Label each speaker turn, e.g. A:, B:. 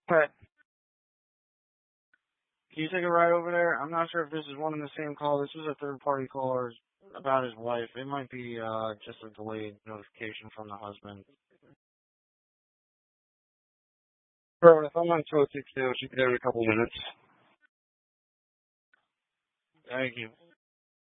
A: But can you take a ride over there? I'm not sure if this is one and the same call. This was a third-party caller about his wife. It might be just a delayed notification from the husband. Bro, if I'm on 206 sales, you can every couple minutes. Thank you.